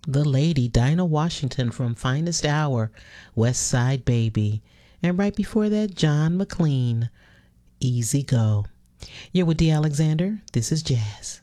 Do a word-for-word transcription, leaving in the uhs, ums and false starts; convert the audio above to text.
the lady Dinah Washington from Finest Hour, West Side Baby. And right before that, John McLean, Easy Go. You're with D. Alexander. This is Jazz.